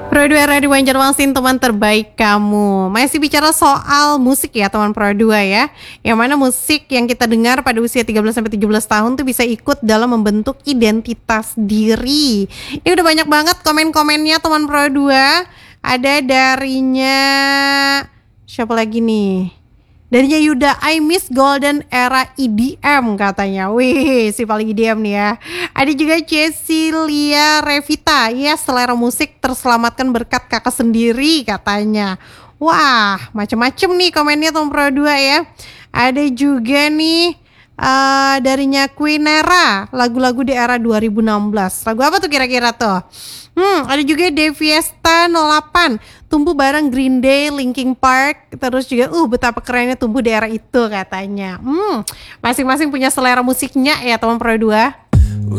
Pro 2 Radio Banjarmasin, teman terbaik kamu. Masih bicara soal musik ya teman Pro 2 ya. Yang mana musik yang kita dengar pada usia 13-17 tahun tuh bisa ikut dalam membentuk identitas diri. Ini udah banyak banget komen-komennya teman Pro 2. Ada darinya siapa lagi nih? Darinya Yuda, I miss golden era EDM katanya. Wih, si paling EDM nih ya. Ada juga Cecilia Revita, ya selera musik terselamatkan berkat kakak sendiri katanya. Wah, macem-macem nih komennya Tom Pro 2 ya. Ada juga nih darinya Queenera, lagu-lagu di era 2016. Lagu apa tuh kira-kira tuh? Ada juga Deviesta 08, tumbuh bareng Green Day, Linkin Park, terus juga betapa kerennya tumbuh di era itu katanya. Masing-masing punya selera musiknya ya teman Pro 2.